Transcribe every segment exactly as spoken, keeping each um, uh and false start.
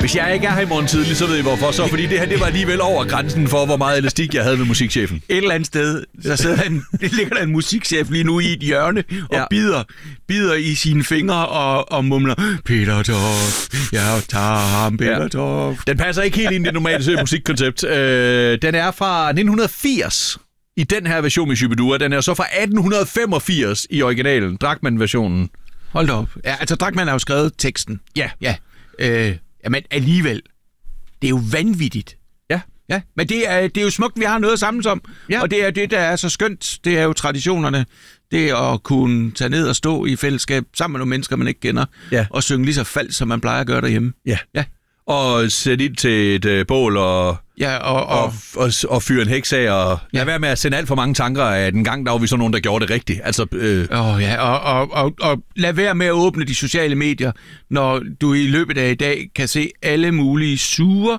Hvis jeg ikke er her i morgen tidlig, så ved I hvorfor. Så fordi det her, det var alligevel over grænsen for, hvor meget elastik jeg havde med musikchefen. Et eller andet sted, der sidder en, det ligger der en musikchef lige nu i et hjørne og ja. bider, bider i sine fingre og, og mumler, Peter Toft, jeg tager ham, Peter ja. Toft. Den passer ikke helt ind i det normale musikkoncept. Øh, den er fra nitten firs i den her version med Shubidua. Den er så fra atten femogfirs i originalen, Drachmann-versionen. Hold da op. Ja, altså Drachmann har jo skrevet teksten. Ja. Ja. Øh, ja, men alligevel, det er jo vanvittigt. Ja. Ja, men det er, det er jo smukt, vi har noget at samles om. Ja. Og det er det, der er så skønt. Det er jo traditionerne. Det er at kunne tage ned og stå i fællesskab sammen med nogle mennesker, man ikke kender. Ja. Og synge lige så falsk, som man plejer at gøre derhjemme. Ja. Ja. Og sætte ind til et øh, bål og, ja, og, og, og, og, og fyre en heks af. Og ja. lad være med at sende alt for mange tanker af den gang, der var vi så nogen, der gjorde det rigtigt. Altså, øh... oh, ja, og, og, og, og lad være med at åbne de sociale medier, når du i løbet af i dag kan se alle mulige sure...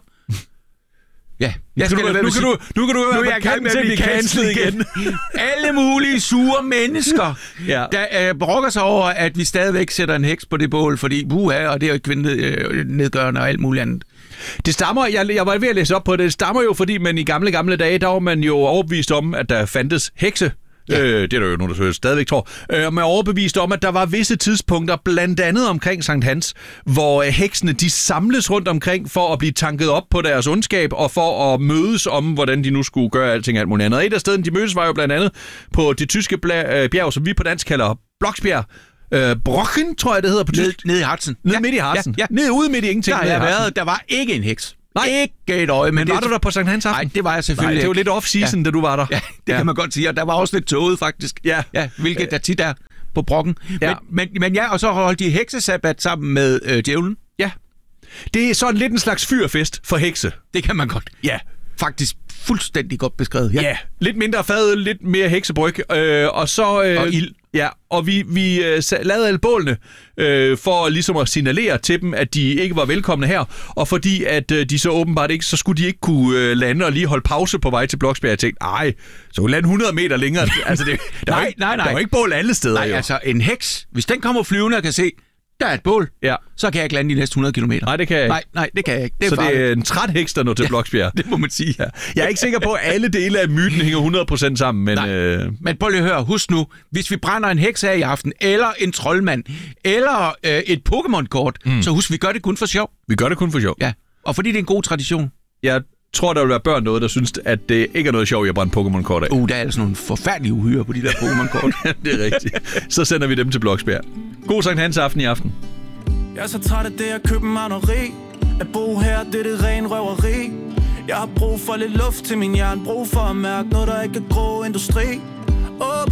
Ja, jeg skal nu, nu, nu, kan du, nu kan du nu være gang med at blive cancelled igen. Alle mulige sure mennesker, ja. der øh, brokker sig over, at vi stadigvæk sætter en heks på det bål, fordi buha, og det er jo kvindenedgørende og alt muligt andet. Det stammer, jeg, jeg var ved at læse op på det, det stammer jo, fordi man i gamle, gamle dage, der var man jo overbevist om, at der fandtes hekse. Ja. Øh, det er der jo nogen, der stadigvæk tror. Øh, og man er overbevist om, at der var visse tidspunkter, blandt andet omkring Sankt Hans, hvor øh, heksene de samles rundt omkring for at blive tanket op på deres ondskab og for at mødes om, hvordan de nu skulle gøre alting alt muligt andet. Og et af stederne, de mødes, var jo blandt andet på det tyske bjerg, som vi på dansk kalder Bloksbjerg. Øh, Brocken, tror jeg, det hedder på tysk. Nede ned i Harzen. Nede ja. midt i Harzen. Ja. Ja. Nede ude midt i ingenting. Der, jeg været, der var ikke en heks. Nej. Ikke et øje. Men, men var det... du der på Sankt Hans aften? Nej, det var jeg selvfølgelig. Nej, det var lidt off-season, ja. da du var der. Ja, det ja. kan man godt sige. Og der var også lidt tåget, faktisk. Ja. ja hvilket der tit er på Brocken. Ja. Men, men, men ja, og så holdt de heksesabbat sammen med øh, djævlen. Ja. Det er sådan lidt en slags fyrfest for hekse. Det kan man godt. Ja. Faktisk fuldstændig godt beskrevet. Ja. ja. Lidt mindre fad, lidt mere heksebryg. Øh, og så... Øh, og ild. Ja, og vi, vi øh, lavede alle bålene øh, for ligesom at signalere til dem, at de ikke var velkomne her. Og fordi at øh, de så åbenbart ikke, så skulle de ikke kunne øh, lande og lige holde pause på vej til Bloksbjerg. Jeg tænkte, ej, så kunne lande hundrede meter længere. Altså, det, der nej, var ikke, nej, nej. Der var ikke bål alle steder. Nej, jo. altså en heks, hvis den kommer flyvende og kan se, der er et bål, ja. så kan jeg ikke lande de næste hundrede kilometer. Nej, det kan jeg ikke. Nej, nej, det kan jeg ikke. Det er så farligt. det er en træt heks, der når til ja, Bloksbjerg. Det må man sige. Ja. Jeg er ikke sikker på, at alle dele af myten hænger hundrede procent sammen. Men, øh... men prøv lige at høre, husk nu, hvis vi brænder en heks af i aften, eller en troldmand, eller øh, et Pokémon-kort, mm. så husk, vi gør det kun for sjov. Vi gør det kun for sjov. Ja, og fordi det er en god tradition. Jeg tror, der vil være børn noget, der synes, at det ikke er noget sjovt at brænde Pokémon-kort af. Uh, der er altså nogle forfærdelige uhyre på de der Pokémon-kort. Det er rigtigt. Så sender vi dem til Bloksbjerg. God Sankt Hans aften i aften. Jeg er så træt af det at købe maneri. At bo her, det er det ren røveri. Jeg har brug for lidt luft til min hjerne. Brug for at mærke noget, der ikke er grå industri. Åh